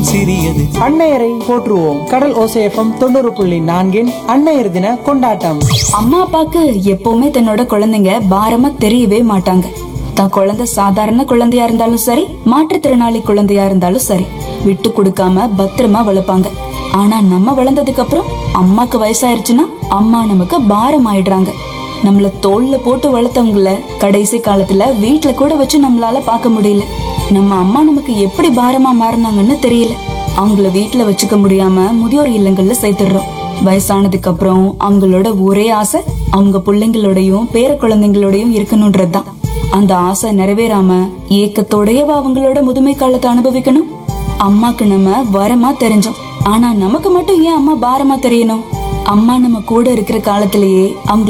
குடும்பம் சிறியது. அன்னையரை போற்றுவோம். கடல் ஓசை FM 90.4 அன்னையர் தின கொண்டாட்டம். அம்மா அப்பாக்கு எப்பவுமே தன்னோட குழந்தைங்க பாரமா தெரியவே மாட்டாங்க. தான் குழந்தை சாதாரண குழந்தையா இருந்தாலும் சரி, மாற்றுத்திறனாளி குழந்தையா இருந்தாலும் சரி, விட்டு கொடுக்காம பத்திரமா வளர்ப்பாங்க. ஆனா நம்ம வளர்ந்ததுக்கு அப்புறம் அம்மாக்கு வயசாயிருச்சுன்னா அம்மா நமக்கு பாரம் ஆயிடுறாங்க. நம்மள தோல்ல போட்டு வளர்த்தவங்கள கடைசி காலத்துல வீட்டுல கூட வச்சு நம்மளால பார்க்க முடியல. நம்ம அம்மா நமக்கு எப்படி பாரமா மாறினாங்கன்னு தெரியல. அவங்கள வீட்டுல வச்சுக்க முடியாம முதியோர் இல்லங்கள்ல சேர்த்துடுறோம். வயசானதுக்கு அப்புறம் அவங்களோட ஒரே ஆசை அவங்க பிள்ளைங்களோடையும் பேர குழந்தைங்களோடையும் இருக்கணும்ன்றதுதான். அந்த ஆசை நிறைவேறாம ஏக்கத்தோடையவா அவங்களோட முதுமை காலத்தை அனுபவிக்கணும். அம்மாக்கு நம்ம வரமா தெரிஞ்சோம், ஆனா நமக்கு மட்டும் ஏன் அம்மா பாரமா தெரியணும்? அம்மா நம்ம கூட இருக்கிற காலத்திலேயே அவங்க